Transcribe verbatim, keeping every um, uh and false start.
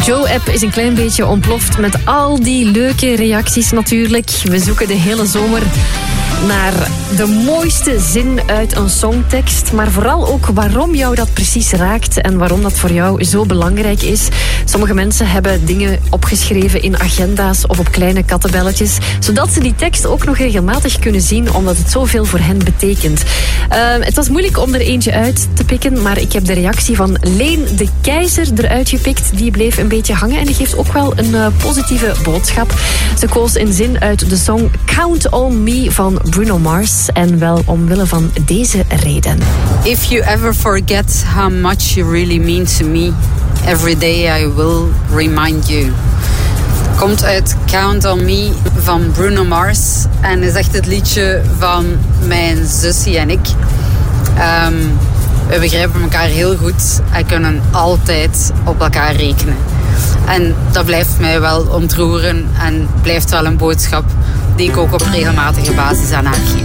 Joe-app is een klein beetje ontploft met al die leuke reacties natuurlijk. We zoeken de hele zomer naar de mooiste zin uit een songtekst, maar vooral ook waarom jou dat precies raakt en waarom dat voor jou zo belangrijk is. Sommige mensen hebben dingen opgeschreven in agenda's of op kleine kattenbelletjes, zodat ze die tekst ook nog regelmatig kunnen zien, omdat het zoveel voor hen betekent. Uh, het was moeilijk om er eentje uit te pikken, maar ik heb de reactie van Leen de Keizer eruit gepikt. Die bleef een beetje hangen en die geeft ook wel een uh, positieve boodschap. Ze koos een zin uit de song Count on Me van Bruno Mars, en wel omwille van deze reden. If you ever forget how much you really mean to me, every day I will remind you. Komt uit Count on Me van Bruno Mars en is echt het liedje van mijn zusje en ik. Um, we begrijpen elkaar heel goed en kunnen altijd op elkaar rekenen. En dat blijft mij wel ontroeren en blijft wel een boodschap die ik ook op regelmatige basis aan haar geef.